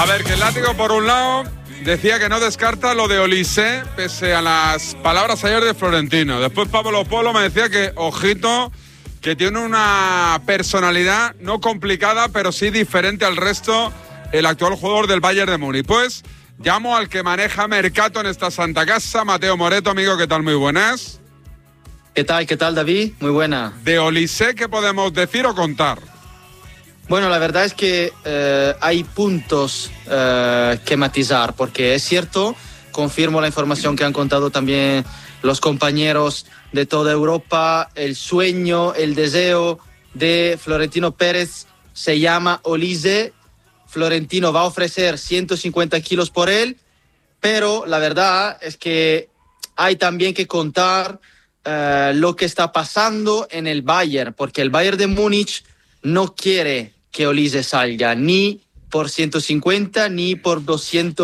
A ver, que el látigo por un lado decía que no descarta lo de Olise, pese a las palabras ayer de Florentino. Después Pablo Polo me decía que, ojito, que tiene una personalidad no complicada, pero sí diferente al resto, el actual jugador del Bayern de Múnich. Pues llamo al que maneja Mercato en esta santa casa, Mateo Moreto. Amigo, ¿qué tal? Muy buenas. ¿Qué tal, David? Muy buena. De Olise, ¿qué podemos decir o contar? Bueno, la verdad es que hay puntos que matizar, porque es cierto, confirmo la información que han contado también los compañeros de toda Europa, el sueño, el deseo de Florentino Pérez se llama Olise. Florentino va a ofrecer 150 kilos por él, pero la verdad es que hay también que contar lo que está pasando en el Bayern, porque el Bayern de Múnich no quiere que Olise salga ni por 150 ni por 200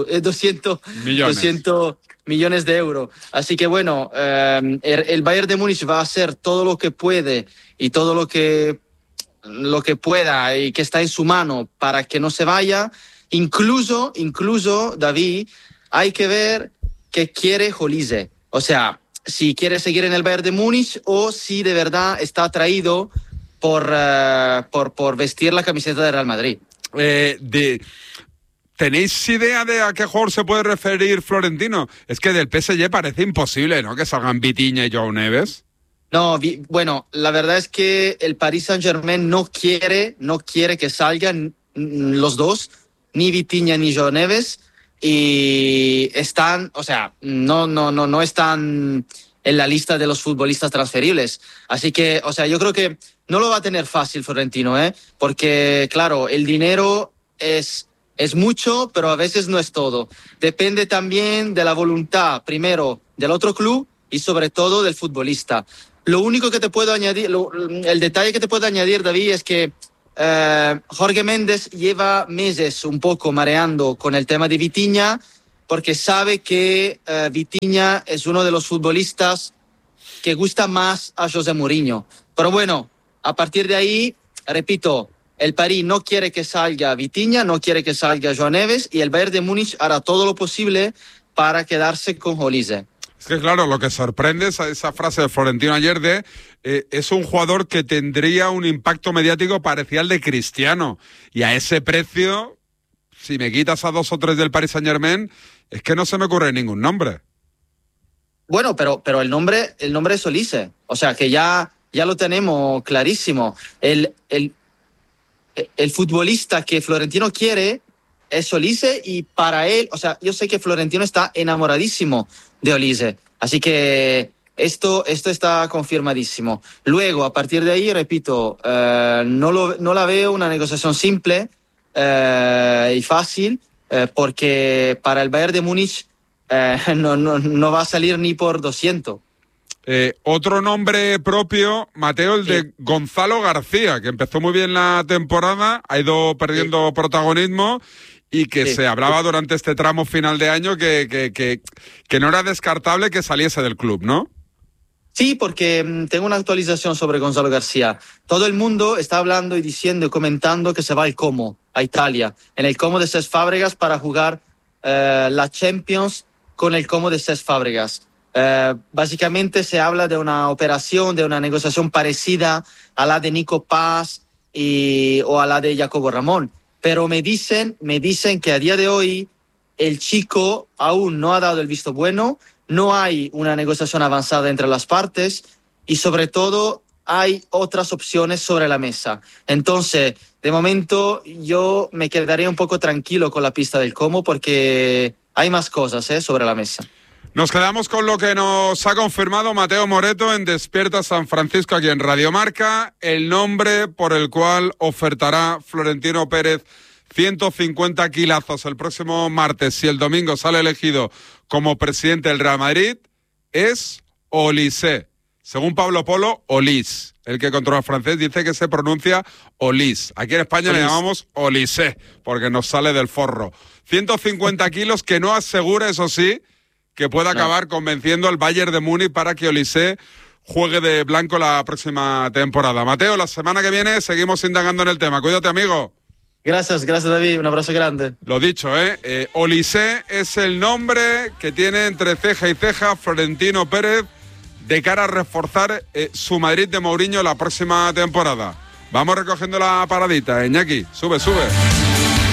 millones de euros. Así que bueno, el Bayern de Múnich va a hacer todo lo que puede y todo lo que pueda y que está en su mano para que no se vaya. Incluso, David, hay que ver qué quiere Olise. O sea, si quiere seguir en el Bayern de Múnich o si de verdad está atraído por vestir la camiseta de Real Madrid. ¿Tenéis idea de a qué jugador se puede referir Florentino? Es que del PSG parece imposible, ¿no?, que salgan Vitinha y Joao Neves. No, bueno, la verdad es que el Paris Saint-Germain no quiere que salgan los dos, ni Vitinha ni Joao Neves, y están, o sea, no están en la lista de los futbolistas transferibles. Así que, o sea, yo creo que no lo va a tener fácil Florentino, porque, claro, el dinero es mucho, pero a veces no es todo. Depende también de la voluntad, primero, del otro club y sobre todo del futbolista. Lo único que te puedo añadir, el detalle que te puedo añadir, David, es que Jorge Méndez lleva meses un poco mareando con el tema de Vitinha, porque sabe que Vitinha es uno de los futbolistas que gusta más a José Mourinho. Pero bueno, a partir de ahí, repito, el París no quiere que salga Vitinha, no quiere que salga Joao Neves, y el Bayern de Múnich hará todo lo posible para quedarse con Olise. Es que claro, lo que sorprende es esa frase de Florentino ayer de es un jugador que tendría un impacto mediático parecido al de Cristiano, y a ese precio, si me quitas a 2 o 3 del Paris Saint-Germain, es que no se me ocurre ningún nombre. Bueno, pero el nombre es Olise, o sea que ya lo tenemos clarísimo. El futbolista que Florentino quiere es Olise, y para él, o sea, yo sé que Florentino está enamoradísimo de Olise, así que esto está confirmadísimo. Luego, a partir de ahí, repito, no la veo una negociación simple y fácil, porque para el Bayern de Múnich no va a salir ni por 200. Otro nombre propio, Mateo, el de Gonzalo García, que empezó muy bien la temporada, ha ido perdiendo protagonismo, y que se hablaba durante este tramo final de año que no era descartable que saliese del club, ¿no? Sí, porque tengo una actualización sobre Gonzalo García. Todo el mundo está hablando y diciendo y comentando que se va al Como, a Italia, en el Como de Cesc Fábregas, para jugar la Champions con el Como de Cesc Fábregas. Básicamente se habla de una operación, de una negociación parecida a la de Nico Paz o a la de Jacobo Ramón. Pero me dicen que a día de hoy el chico aún no ha dado el visto bueno, no hay una negociación avanzada entre las partes y sobre todo hay otras opciones sobre la mesa. Entonces, de momento yo me quedaría un poco tranquilo con la pista del Como, porque hay más cosas sobre la mesa. Nos quedamos con lo que nos ha confirmado Mateo Moreto en Despierta San Francisco, aquí en Radio Marca, el nombre por el cual ofertará Florentino Pérez 150 kilazos el próximo martes, si el domingo sale elegido como presidente del Real Madrid, es Olise. Según Pablo Polo, Olis. El que controla francés dice que se pronuncia Olis. Aquí en España le llamamos Olise, porque nos sale del forro. 150 kilos que no asegura, eso sí, que pueda acabar convenciendo al Bayern de Múnich para que Olise juegue de blanco la próxima temporada. Mateo, la semana que viene seguimos indagando en el tema. Cuídate, amigo. Gracias David, un abrazo grande. Lo dicho, Olise es el nombre que tiene entre ceja y ceja Florentino Pérez de cara a reforzar su Madrid de Mourinho la próxima temporada. Vamos recogiendo la paradita, Iñaki, sube.